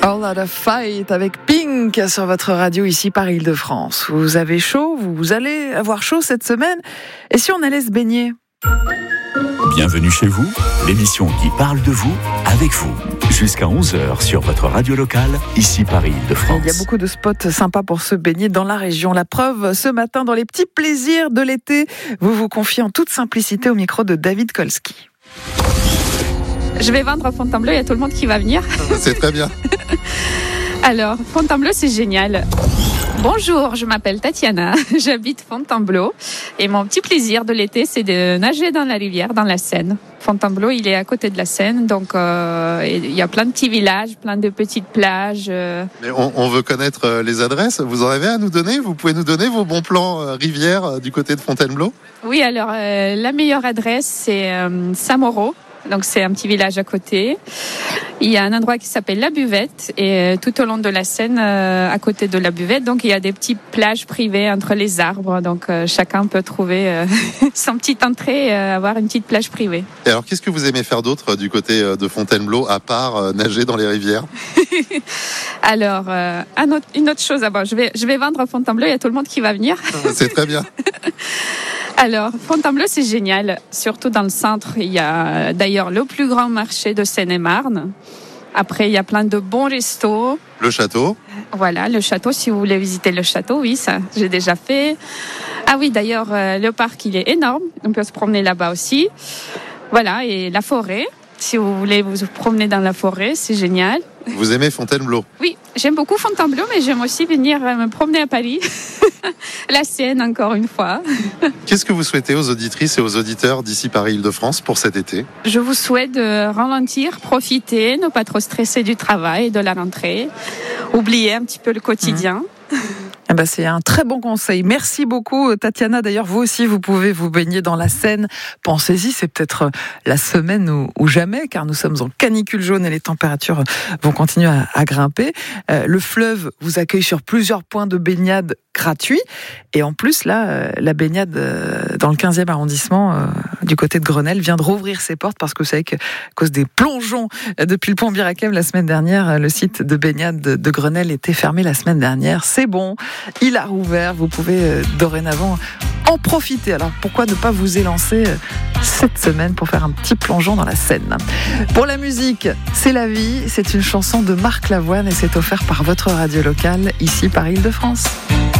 All Out of Fight avec Pink sur votre radio ici par Île-de-France. Vous avez chaud, vous allez avoir chaud cette semaine. Et si on allait se baigner ? Bienvenue chez vous, l'émission qui parle de vous, avec vous. Jusqu'à 11h sur votre radio locale, ici par Île-de-France. Il y a beaucoup de spots sympas pour se baigner dans la région. La preuve, ce matin, dans les petits plaisirs de l'été, vous vous confiez en toute simplicité au micro de David Kolski. Je vais vendre Fontainebleau, il y a tout le monde qui va venir. C'est très bien. Alors, Fontainebleau, c'est génial. Bonjour, je m'appelle Tatiana, j'habite Fontainebleau et mon petit plaisir de l'été, c'est de nager dans la rivière, dans la Seine. Fontainebleau, il est à côté de la Seine, donc il y a plein de petits villages, plein de petites plages. Mais on veut connaître les adresses. Vous en avez à nous donner ? Vous pouvez nous donner vos bons plans rivière du côté de Fontainebleau ? Oui, alors la meilleure adresse, c'est Saint-Mauro. Donc c'est un petit village à côté. Il y a un endroit qui s'appelle la Buvette et tout au long de la Seine, à côté de la Buvette, donc il y a des petites plages privées entre les arbres. Donc chacun peut trouver son petite entrée, avoir une petite plage privée. Et alors qu'est-ce que vous aimez faire d'autre du côté de Fontainebleau à part nager dans les rivières ? Alors une autre chose. Bon, je vais vendre Fontainebleau. Il y a tout le monde qui va venir. C'est très bien. Alors, Fontainebleau, c'est génial. Surtout dans le centre, il y a d'ailleurs le plus grand marché de Seine-et-Marne. Après, il y a plein de bons restos. Le château. Voilà, le château, si vous voulez visiter le château, oui, ça, j'ai déjà fait. Ah oui, d'ailleurs, le parc, il est énorme. On peut se promener là-bas aussi. Voilà, et la forêt. Si vous voulez vous promener dans la forêt, c'est génial. Vous aimez Fontainebleau ? Oui, j'aime beaucoup Fontainebleau, mais j'aime aussi venir me promener à Paris. La Seine, encore une fois. Qu'est-ce que vous souhaitez aux auditrices et aux auditeurs d'ici Paris Île-de-France pour cet été ? Je vous souhaite de ralentir, profiter, ne pas trop stresser du travail, de la rentrée, oublier un petit peu le quotidien. Eh ben, c'est un très bon conseil. Merci beaucoup, Tatiana. D'ailleurs, vous aussi, vous pouvez vous baigner dans la Seine. Pensez-y, c'est peut-être la semaine ou jamais, car nous sommes en canicule jaune et les températures vont continuer à grimper. Le fleuve vous accueille sur plusieurs points de baignade gratuits. Et en plus, là, la baignade dans le 15e arrondissement, du côté de Grenelle, vient de rouvrir ses portes parce que vous savez qu'à cause des plongeons depuis le pont Bir-Hakeim la semaine dernière, le site de baignade de Grenelle était fermé la semaine dernière. C'est bon. Il a rouvert, vous pouvez dorénavant en profiter. Alors pourquoi ne pas vous élancer cette semaine pour faire un petit plongeon dans la Seine ? Pour la musique, c'est la vie, c'est une chanson de Marc Lavoine et c'est offert par votre radio locale ici par Île-de-France.